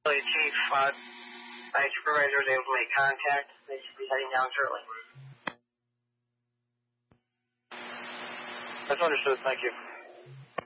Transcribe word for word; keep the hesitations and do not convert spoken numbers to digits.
Chief, uh, my supervisor was able to make contact. They should be heading down shortly. That's understood. Thank you.